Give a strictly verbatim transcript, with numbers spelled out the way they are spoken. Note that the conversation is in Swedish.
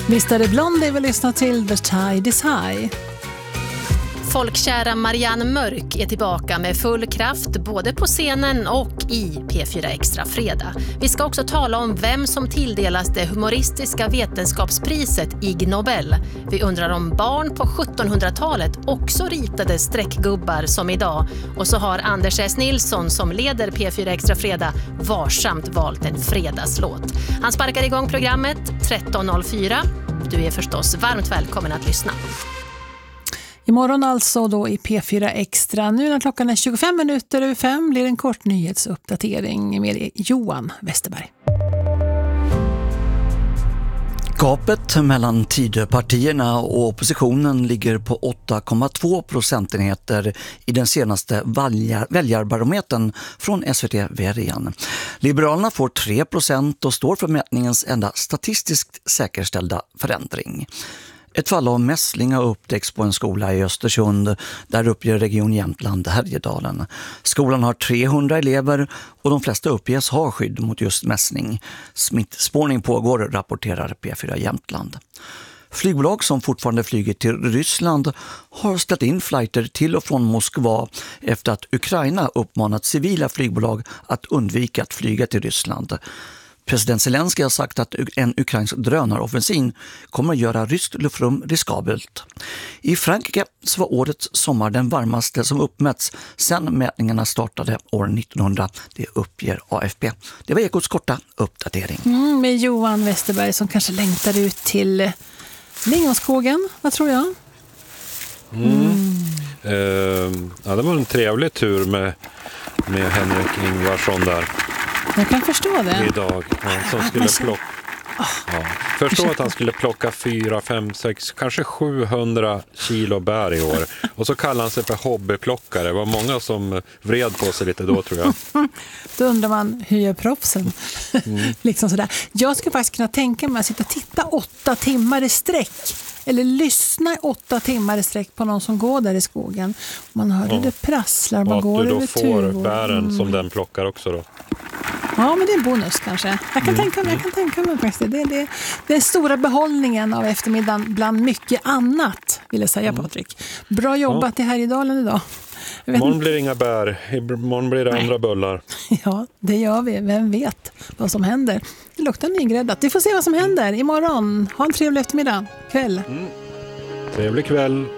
Visst är det Blondie vi lyssnar till The Tide is High. Folkkära Marianne Mörk är tillbaka med full kraft både på scenen och i P fyra Extra Fredag. Vi ska också tala om vem som tilldelas det humoristiska vetenskapspriset Ig Nobel. Vi undrar om barn på sjuttonhundratalet också ritade streckgubbar som idag. Och så har Anders S. Nilsson som leder P fyra Extra Fredag varsamt valt en fredagslåt. Han sparkar igång programmet tretton noll fyra. Du är förstås varmt välkommen att lyssna. Imorgon alltså då i P fyra Extra. Nu när klockan är tjugofem minuter över fem blir en kort nyhetsuppdatering med Johan Westerberg. Gapet mellan Tidöpartierna och oppositionen ligger på åtta komma två procentenheter i den senaste väljar- väljarbarometern från S V T V R igen. Liberalerna får tre procent och står för mätningens enda statistiskt säkerställda förändring. Ett fall av mässling har upptäckts på en skola i Östersund, där uppger Region Jämtland Härjedalen. Skolan har trehundra elever och de flesta uppges ha skydd mot just mässling. Smittspårning pågår, rapporterar P fyra Jämtland. Flygbolag som fortfarande flyger till Ryssland har ställt in flighter till och från Moskva efter att Ukraina uppmanat civila flygbolag att undvika att flyga till Ryssland. President Zelensky har sagt att en ukrainsk drönaroffensiv kommer att göra ryskt luftrum riskabelt. I Frankrike så var årets sommar den varmaste som uppmätts sedan mätningarna startade år nittonhundra. Det uppger A F P. Det var Ekots korta uppdatering. Mm, med Johan Westerberg som kanske längtar ut till lingonskogen, vad tror jag? Mm. Mm. Uh, ja, det var en trevlig tur med, med Henrik Ingvarsson där. Jag kan förstå det. Idag, ja, som skulle plocka. Ja. Förstå att han skulle plocka fyra, fem, sex, kanske sjuhundra kilo bär i år. Och så kallar han sig för hobbyplockare. Det var många som vred på sig lite då, tror jag. Då undrar man, hur gör proffsen? Mm. liksom sådär. Jag skulle faktiskt kunna tänka mig att sitta och titta åtta timmar i sträck. Eller lyssna i åtta timmar i sträck på någon som går där i skogen. Man hör hur ja. det prasslar, man går över tuvor. Att du då får bären mm. som den plockar också då. Ja, men det är en bonus kanske. Jag kan, mm. tänka, mig, jag kan tänka mig faktiskt. Det är det, det är stora behållningen av eftermiddagen bland mycket annat, vill jag säga, mm. Patrik. Bra jobbat ja. i Härjedalen idag. Imorgon blir det inga bär. Imorgon blir det Nej. andra bullar. Ja, det gör vi. Vem vet vad som händer? Det luktar nygräddat. Vi får se vad som händer imorgon. Ha en trevlig eftermiddag. Kväll. Mm. Trevlig kväll.